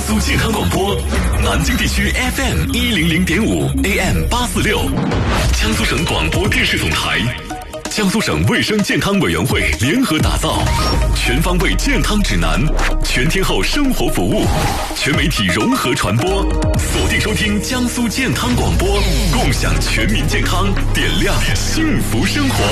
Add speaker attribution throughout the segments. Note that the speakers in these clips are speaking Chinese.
Speaker 1: 苏健康广播，南京地区 FM100.5 AM846，江苏省广播电视总台，江苏省卫生健康委员会联合打造全方位健康指南，全天候生活服务，全媒体融合传播，锁定收听江苏健康广播，共享全民健康，点亮幸福生活。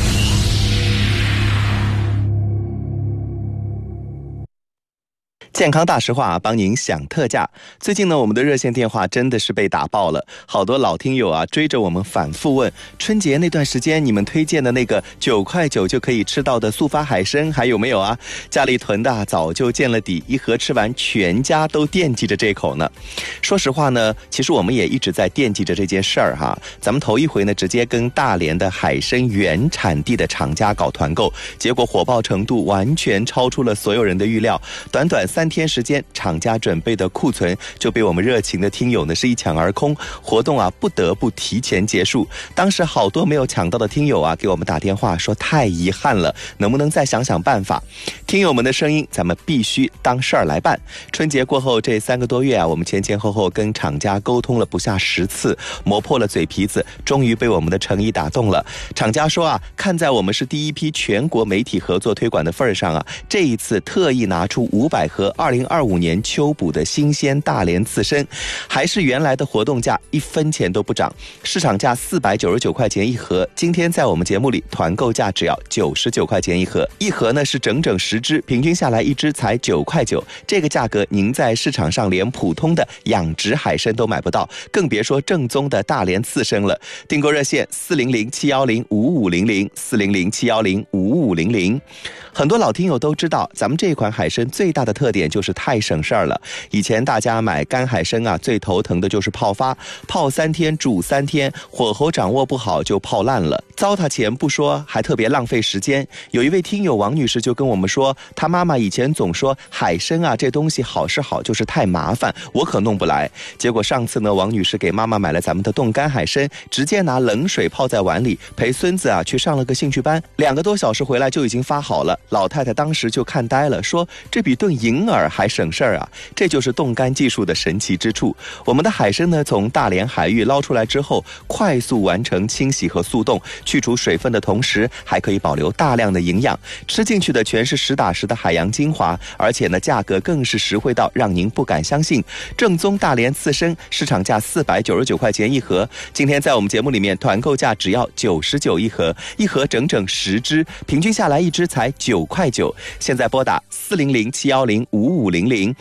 Speaker 2: 健康大实话帮您享特价。最近呢，我们的热线电话真的是被打爆了，好多老听友啊追着我们反复问，春节那段时间你们推荐的那个9块9就可以吃到的速发海参还有没有啊？家里囤的早就见了底，一盒吃完全家都惦记着这口呢。说实话呢，其实我们也一直在惦记着这件事儿哈。咱们头一回呢直接跟大连的海参原产地的厂家搞团购，结果火爆程度完全超出了所有人的预料，短短3天时间，厂家准备的库存就被我们热情的听友呢是一抢而空，活动啊不得不提前结束。当时好多没有抢到的听友啊给我们打电话说太遗憾了，能不能再想想办法？听友们的声音咱们必须当事儿来办。春节过后这3个多月啊，我们前后跟厂家沟通了不下10次，磨破了嘴皮子，终于被我们的诚意打动了。厂家说啊，看在我们是第一批全国媒体合作推广的份上啊，这一次特意拿出500盒2025年秋捕的新鲜大连刺参，还是原来的活动价，1分钱都不涨，市场价499块钱一盒，今天在我们节目里团购价只要99块钱一盒，一盒呢是整整10只，平均下来一只才9块9，这个价格您在市场上连普通的养殖海参都买不到，更别说正宗的大连刺参了。订购热线400-710-5500 400-710-5500。很多老听友都知道，咱们这款海参最大的特点就是太省事儿了。以前大家买干海参啊，最头疼的就是泡发，泡3天煮3天，火候掌握不好就泡烂了，糟蹋钱不说，还特别浪费时间。有一位听友王女士就跟我们说，她妈妈以前总说海参啊这东西好是好，就是太麻烦，我可弄不来。结果上次呢，王女士给妈妈买了咱们的冻干海参，直接拿冷水泡在碗里，陪孙子啊去上了个兴趣班，2个多小时回来就已经发好了。老太太当时就看呆了，说这比炖银耳还省事儿啊！这就是冻干技术的神奇之处。我们的海参呢，从大连海域捞出来之后，快速完成清洗和速冻，去除水分的同时，还可以保留大量的营养，吃进去的全是实打实的海洋精华，而且呢，价格更是实惠到让您不敢相信。正宗大连刺参，市场价499块钱一盒，今天在我们节目里面团购价只要99一盒，一盒整整10只，平均下来一只才9块9。现在拨打400-710-5500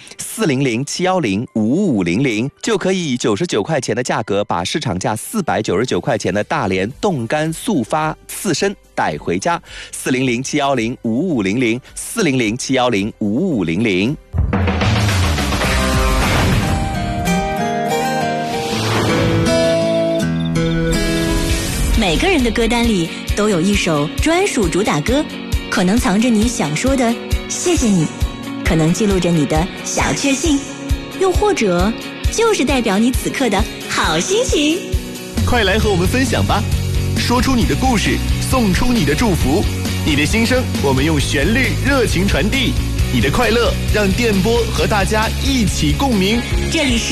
Speaker 2: 400-710-5500，就可以以99块钱的价格把市场价499块钱的大连冻干速发刺参带回家。400-710-5500 400-710-5500。
Speaker 3: 每个人的歌单里都有一首专属主打歌，可能藏着你想说的谢谢你，可能记录着你的小确幸，又或者就是代表你此刻的好心情。
Speaker 4: 快来和我们分享吧，说出你的故事，送出你的祝福，你的心声我们用旋律热情传递，你的快乐让电波和大家一起共鸣。
Speaker 3: 这里是